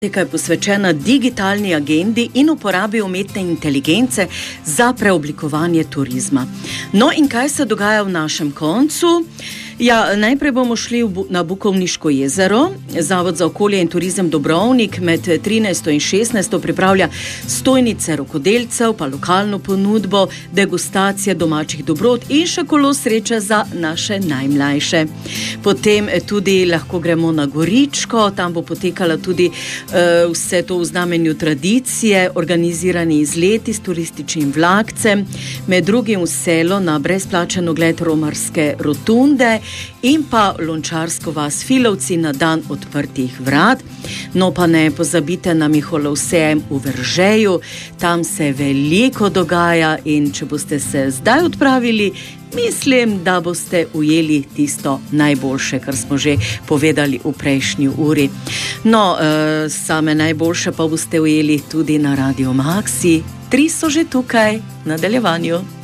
Nekaj posvečena digitalni agendi in uporabi umetne inteligence za preoblikovanje turizma. No in kaj se dogaja v našem koncu? Ja, najprej bomo šli na Bukovniško jezero. Zavod za okolje in turizem Dobrovnik med 13. in 16. pripravlja stojnice rokodelcev, pa lokalno ponudbo, degustacije domačih dobrot in še kolo sreče za naše najmlajše. Potem tudi lahko gremo na Goričko, tam bo potekala tudi vse to v znamenju tradicije, organizirani izleti s turističnim vlakcem, med drugim v selo na brezplačen ogled romarske rotunde in pa Lončarsko vas Filovci na dan odprtih vrat. No pa ne pozabite na Miholov sejem v Veržeju, tam se veliko dogaja in če boste se zdaj odpravili, mislim, da boste ujeli tisto najboljše, kar smo že povedali v prejšnji uri. No, same najboljše pa boste ujeli tudi na Radio Maxi. 3 so že tukaj, v nadaljevanju.